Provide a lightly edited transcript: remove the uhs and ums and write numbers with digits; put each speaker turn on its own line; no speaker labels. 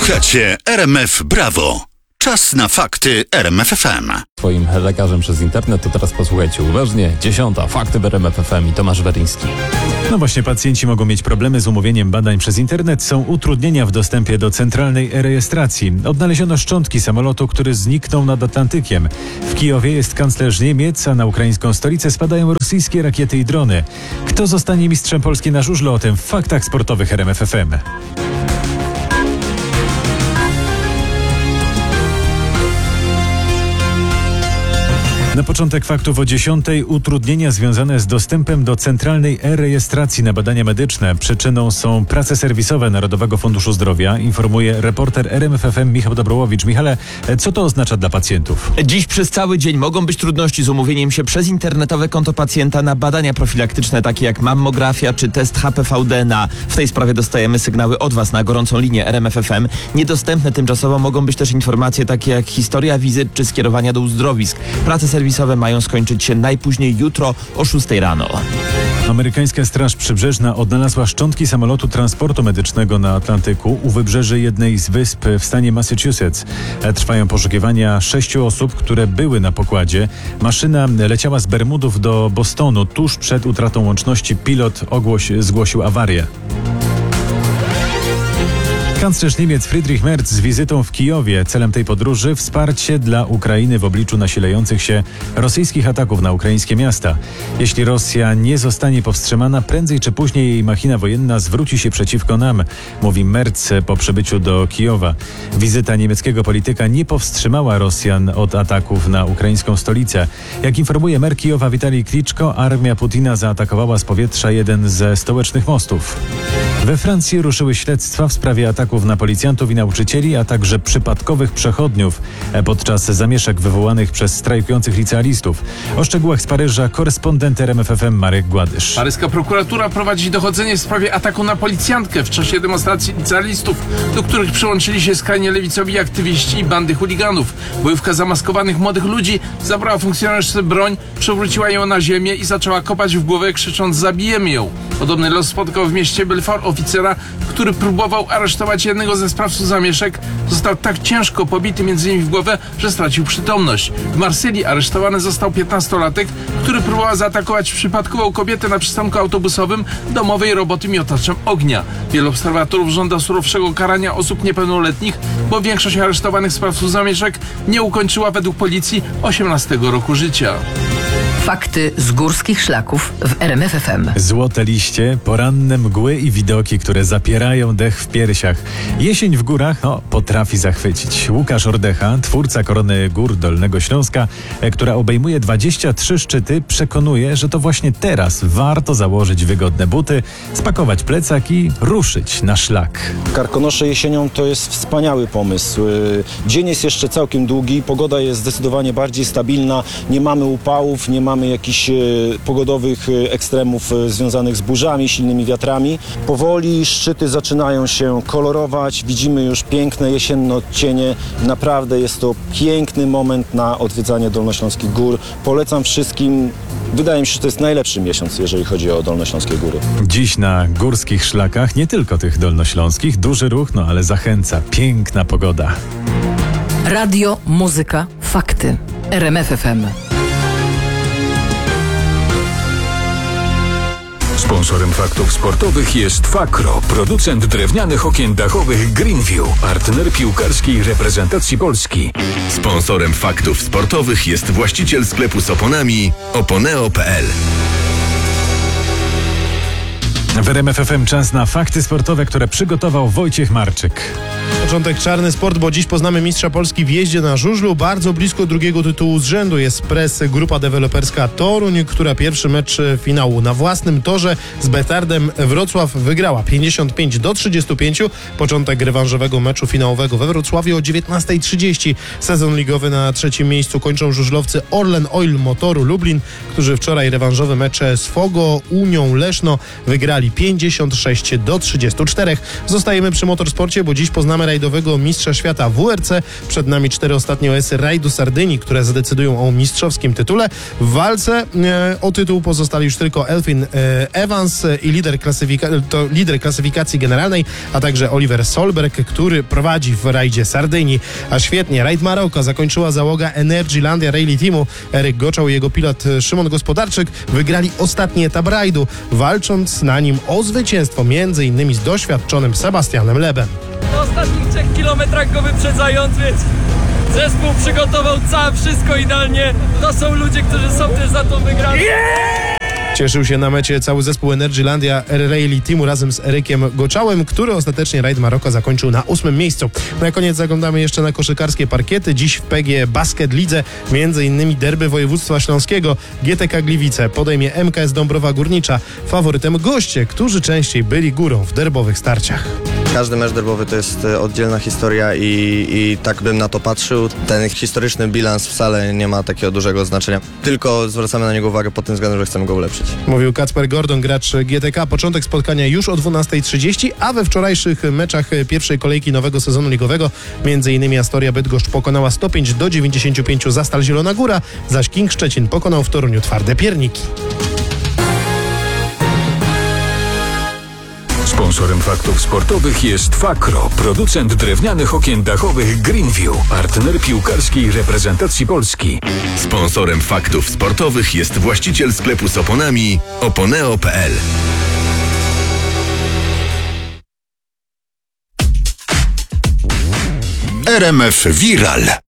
Słuchacie RMF Brawo. Czas na fakty RMF FM.
Twoim lekarzem przez internet, to teraz posłuchajcie uważnie. 10. Fakty w RMF FM i Tomasz Weryński.
No właśnie, pacjenci mogą mieć problemy z umówieniem badań przez internet. Są utrudnienia w dostępie do centralnej e-rejestracji. Odnaleziono szczątki samolotu, który zniknął nad Atlantykiem. W Kijowie jest kanclerz Niemiec, a na ukraińską stolicę spadają rosyjskie rakiety i drony. Kto zostanie mistrzem Polski na żużlu? O tym w faktach sportowych RMF FM. Na początek faktów o 10. Utrudnienia związane z dostępem do centralnej e-rejestracji na badania medyczne. Przyczyną są prace serwisowe Narodowego Funduszu Zdrowia, informuje reporter RMF FM Michał Dobrołowicz. Michale, co to oznacza dla pacjentów?
Dziś przez cały dzień mogą być trudności z umówieniem się przez internetowe konto pacjenta na badania profilaktyczne, takie jak mammografia czy test HPV-DNA. W tej sprawie dostajemy sygnały od Was na gorącą linię RMF FM. Niedostępne tymczasowo mogą być też informacje takie jak historia wizyt czy skierowania do uzdrowisk. Prace serwisowe mają skończyć się najpóźniej jutro o 6 rano.
Amerykańska Straż Przybrzeżna odnalazła szczątki samolotu transportu medycznego na Atlantyku u wybrzeży jednej z wysp w stanie Massachusetts. Trwają poszukiwania 6 osób, które były na pokładzie. Maszyna leciała z Bermudów do Bostonu. Tuż przed utratą łączności pilot zgłosił awarię. Kanclerz Niemiec Friedrich Merz z wizytą w Kijowie. Celem tej podróży wsparcie dla Ukrainy w obliczu nasilających się rosyjskich ataków na ukraińskie miasta. Jeśli Rosja nie zostanie powstrzymana, prędzej czy później jej machina wojenna zwróci się przeciwko nam, mówi Merz po przybyciu do Kijowa. Wizyta niemieckiego polityka nie powstrzymała Rosjan od ataków na ukraińską stolicę. Jak informuje mer Kijowa Witalij Kliczko, armia Putina zaatakowała z powietrza jeden ze stołecznych mostów. We Francji ruszyły śledztwa w sprawie ataków na policjantów i nauczycieli, a także przypadkowych przechodniów podczas zamieszek wywołanych przez strajkujących licealistów. O szczegółach z Paryża korespondent RMF FM Marek Gładysz.
Paryska prokuratura prowadzi dochodzenie w sprawie ataku na policjantkę w czasie demonstracji licealistów, do których przyłączyli się skrajnie lewicowi aktywiści i bandy chuliganów. Bojówka zamaskowanych młodych ludzi zabrała funkcjonariuszce broń, przewróciła ją na ziemię i zaczęła kopać w głowę, krzycząc: zabijemy ją. Podobny los spotkał w mieście Belfort oficera, który próbował aresztować jednego ze sprawców zamieszek. Został tak ciężko pobity między innymi w głowę, że stracił przytomność. W Marsylii aresztowany został 15-latek, który próbował zaatakować przypadkową kobietę na przystanku autobusowym domowej roboty miotaczem ognia. Wielu obserwatorów żąda surowszego karania osób niepełnoletnich, bo większość aresztowanych sprawców zamieszek nie ukończyła według policji 18 roku życia.
Fakty z górskich szlaków w RMF FM.
Złote liście, poranne mgły i widoki, które zapierają dech w piersiach. Jesień w górach potrafi zachwycić. Łukasz Ordecha, twórca Korony Gór Dolnego Śląska, która obejmuje 23 szczyty, przekonuje, że to właśnie teraz warto założyć wygodne buty, spakować plecak i ruszyć na szlak.
Karkonosze jesienią to jest wspaniały pomysł. Dzień jest jeszcze całkiem długi, pogoda jest zdecydowanie bardziej stabilna, nie mamy upałów, nie mamy jakichś pogodowych ekstremów związanych z burzami, silnymi wiatrami. Powoli szczyty zaczynają się kolorować, widzimy już piękne jesienne odcienie. Naprawdę jest to piękny moment na odwiedzanie Dolnośląskich Gór. Polecam wszystkim. Wydaje mi się, że to jest najlepszy miesiąc, jeżeli chodzi o Dolnośląskie Góry.
Dziś na górskich szlakach, nie tylko tych dolnośląskich, duży ruch, ale zachęca piękna pogoda.
Radio, muzyka, fakty. RMF FM.
Sponsorem faktów sportowych jest Fakro, producent drewnianych okien dachowych Greenview, partner piłkarskiej reprezentacji Polski.
Sponsorem faktów sportowych jest właściciel sklepu z oponami Oponeo.pl.
W RMF FM czas na fakty sportowe, które przygotował Wojciech Marczyk.
Początek czarny sport, bo dziś poznamy mistrza Polski w jeździe na żużlu. Bardzo blisko drugiego tytułu z rzędu jest Press Grupa Deweloperska Toruń, która pierwszy mecz finału na własnym torze z Betardem Wrocław wygrała 55-35. Początek rewanżowego meczu finałowego we Wrocławiu o 19:30. Sezon ligowy na trzecim miejscu kończą żużlowcy Orlen Oil Motoru Lublin, którzy wczoraj rewanżowe mecze z Fogo Unią Leszno wygrali 56-34. Zostajemy przy motorsporcie, bo dziś poznamy Mamy rajdowego mistrza świata WRC. Przed nami 4 ostatnie OS rajdu Sardynii, które zadecydują o mistrzowskim tytule. W walce o tytuł pozostali już tylko Elfyn Evans i lider klasyfikacji generalnej, a także Oliver Solberg, który prowadzi w rajdzie Sardynii. A świetnie, rajd Maroko zakończyła załoga Energylandia Rally Teamu. Eryk Goczał i jego pilot Szymon Gospodarczyk wygrali ostatni etap rajdu, walcząc na nim o zwycięstwo między innymi z doświadczonym Sebastianem Lebem.
W ostatnich 3 kilometrach go wyprzedzając, więc zespół przygotował wszystko idealnie. To są ludzie, którzy są też za tą wygraną.
Cieszył się na mecie cały zespół Energylandia Rally Teamu razem z Erykiem Goczałem, który ostatecznie rajd Maroko zakończył na 8. miejscu. Na koniec zaglądamy jeszcze na koszykarskie parkiety. Dziś w PGE Basket Lidze między innymi derby województwa śląskiego. GTK Gliwice podejmie MKS Dąbrowa Górnicza. Faworytem goście, którzy częściej byli górą w derbowych starciach.
Każdy mecz derbowy to jest oddzielna historia i tak bym na to patrzył. Ten historyczny bilans wcale nie ma takiego dużego znaczenia. Tylko zwracamy na niego uwagę pod tym względem, że chcemy go ulepszyć.
Mówił Kacper Gordon, gracz GTK. Początek spotkania już o 12:30, a we wczorajszych meczach pierwszej kolejki nowego sezonu ligowego m.in. Astoria Bydgoszcz pokonała 105-95 Zastal Zielona Góra, zaś King Szczecin pokonał w Toruniu Twarde Pierniki.
Sponsorem faktów sportowych jest Fakro, producent drewnianych okien dachowych Greenview, partner piłkarskiej reprezentacji Polski.
Sponsorem faktów sportowych jest właściciel sklepu z oponami oponeo.pl.
RMF Viral.